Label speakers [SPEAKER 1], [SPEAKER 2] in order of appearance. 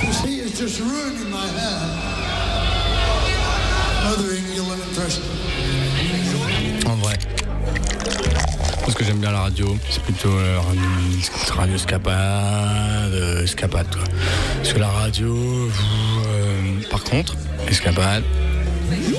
[SPEAKER 1] You see, it's just ruining my hair. Another England impression.
[SPEAKER 2] En vrai. Parce que j'aime bien la radio, c'est plutôt radio escapade, quoi. Parce que la radio, par contre, escapade.